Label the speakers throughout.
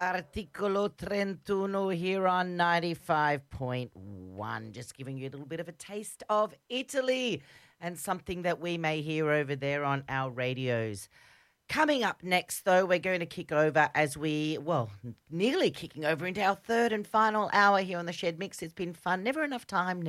Speaker 1: Articolo 31 here on 95.1. Just giving you a little bit of a taste of Italy and something that we may hear over there on our radios. Coming up next, though, we're going to kick over nearly kicking over into our third and final hour here on the Shed Mix. It's been fun. Never enough time.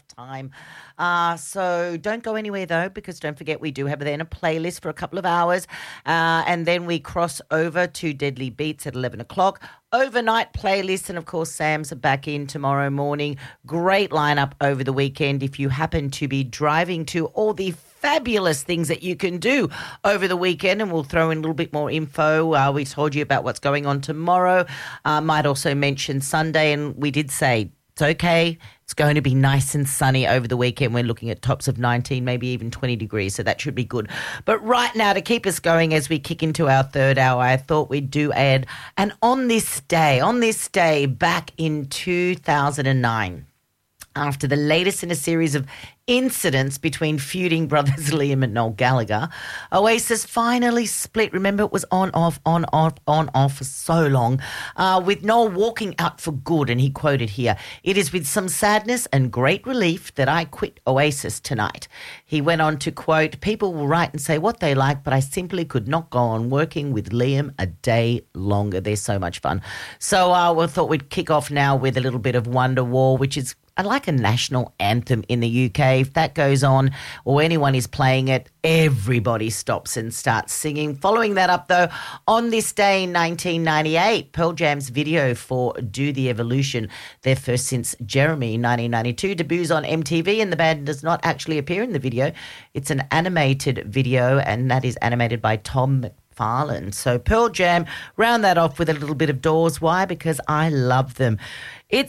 Speaker 1: So don't go anywhere, though, because don't forget we do have then a playlist for a couple of hours. And then we cross over to Deadly Beats at 11 o'clock. Overnight playlist, and of course Sam's back in tomorrow morning. Great lineup over the weekend if you happen to be driving to all the fabulous things that you can do over the weekend, and we'll throw in a little bit more info. We told you about what's going on tomorrow. Might also mention Sunday, and we did say it's okay. It's going to be nice and sunny over the weekend. We're looking at tops of 19, maybe even 20 degrees, so that should be good. But right now, to keep us going as we kick into our third hour, I thought we'd do add, and on this day back in 2009, after the latest in a series of incidents between feuding brothers Liam and Noel Gallagher, Oasis finally split. Remember, it was on, off for so long, with Noel walking out for good. And he quoted here, "It is with some sadness and great relief that I quit Oasis tonight." He went on to quote, "People will write and say what they like, but I simply could not go on working with Liam a day longer." They're so much fun. So we thought we'd kick off now with a little bit of Wonderwall, which is like a national anthem in the UK. If that goes on or anyone is playing it, everybody stops and starts singing. Following that up, though, on this day in 1998, Pearl Jam's video for Do the Evolution, their first since Jeremy in 1992, debuts on MTV, and the band does not actually appear in the video. It's an animated video, and that is animated by Tom McFarlane. So Pearl Jam, round that off with a little bit of Doors. Why? Because I love them. It's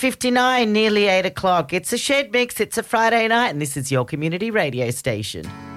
Speaker 1: 7:59, nearly 8 o'clock. It's a Shed Mix. It's a Friday night, and this is your community radio station.